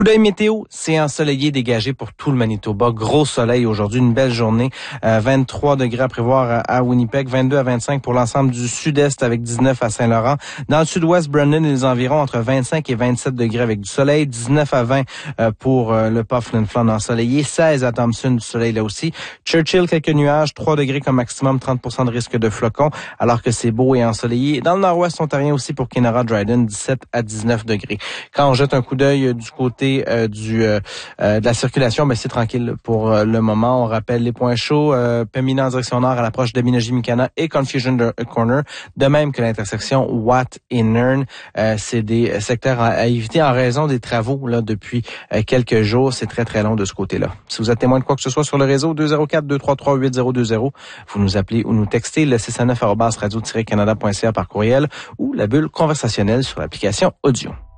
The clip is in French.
Coup d'œil météo, c'est ensoleillé dégagé pour tout le Manitoba. Gros soleil aujourd'hui, une belle journée. 23 degrés à prévoir à Winnipeg, 22 à 25 pour l'ensemble du sud-est avec 19 à Saint-Laurent. Dans le sud-ouest, Brandon et les environs entre 25 et 27 degrés avec du soleil, 19 à 20 pour le Puffin Flon ensoleillé, 16 à Thompson, du soleil là aussi. Churchill, quelques nuages, 3 degrés comme maximum, 30% de risque de flocons, alors que c'est beau et ensoleillé. Dans le nord-ouest ontarien aussi pour Kenora Dryden, 17 à 19 degrés. Quand on jette un coup d'œil du côté de la circulation, c'est tranquille pour le moment. On rappelle les points chauds, Pembina en direction nord à l'approche de Minajimikana et Confusion Corner, de même que l'intersection Watt et Nairn. C'est des secteurs à éviter en raison des travaux là depuis quelques jours. C'est très très long de ce côté-là. Si vous êtes témoin de quoi que ce soit sur le réseau 204-233-8020, vous nous appelez ou nous textez le 619 @radio-canada.ca par courriel ou la bulle conversationnelle sur l'application audio.